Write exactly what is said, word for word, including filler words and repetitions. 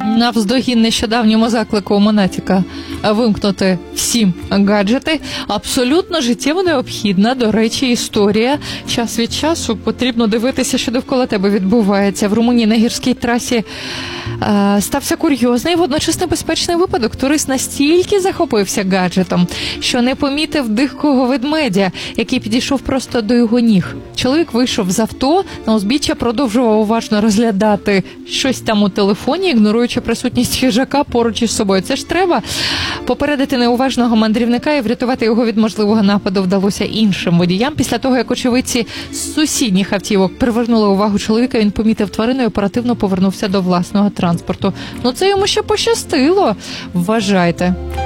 Навздогін нещодавньому заклику Монатіка вимкнути всім гаджети, абсолютно життєво необхідна, до речі, історія. Час від часу потрібно дивитися, що довкола тебе відбувається. В Румунії на гірській трасі е, стався курйозний, водночас небезпечний випадок. Турист настільки захопився гаджетом, що не помітив дикого ведмедя, який підійшов просто до його ніг. Чоловік вийшов з авто, на узбіччя продовжував уважно розглядати щось там у телефоні, ігноруючи присутність хижака поруч із собою. Це ж треба. Попередити неуважного мандрівника і врятувати його від можливого нападу вдалося іншим водіям. Після того, як очевидці з сусідніх автівок привернули увагу чоловіка, він помітив тварину і оперативно повернувся до власного транспорту. Ну це йому ще пощастило, вважайте.